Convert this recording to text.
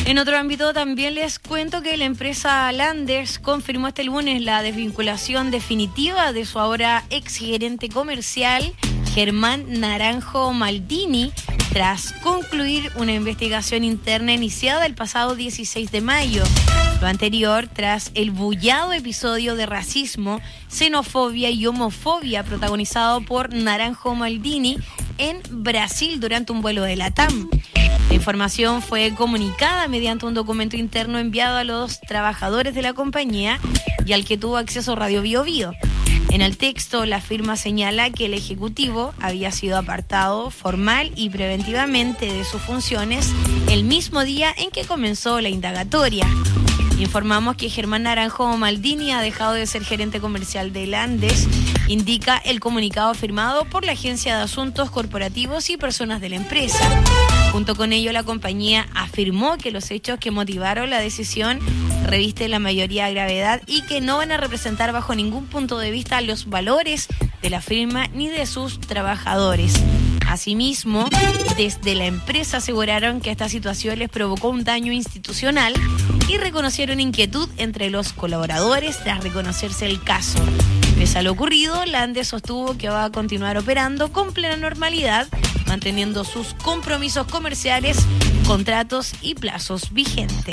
En otro ámbito también les cuento que la empresa Landers confirmó este lunes la desvinculación definitiva de su ahora exgerente comercial, Germán Naranjo Maldini, tras concluir una investigación interna iniciada el pasado 16 de mayo. Lo anterior tras el bullado episodio de racismo, xenofobia y homofobia protagonizado por Naranjo Maldini en Brasil durante un vuelo de LATAM. La información fue comunicada mediante un documento interno enviado a los trabajadores de la compañía y al que tuvo acceso Radio Bio Bio. En el texto, la firma señala que el ejecutivo había sido apartado formal y preventivamente de sus funciones el mismo día en que comenzó la indagatoria. Informamos que Germán Naranjo Maldini ha dejado de ser gerente comercial de Landes, indica el comunicado firmado por la Agencia de Asuntos Corporativos y Personas de la empresa. Junto con ello, la compañía afirmó que los hechos que motivaron la decisión revisten la mayoría de gravedad y que no van a representar bajo ningún punto de vista los valores de la firma ni de sus trabajadores. Asimismo, desde la empresa aseguraron que esta situación les provocó un daño institucional y reconocieron inquietud entre los colaboradores tras reconocerse el caso. Pese a lo ocurrido, Landes sostuvo que va a continuar operando con plena normalidad, manteniendo sus compromisos comerciales, contratos y plazos vigentes.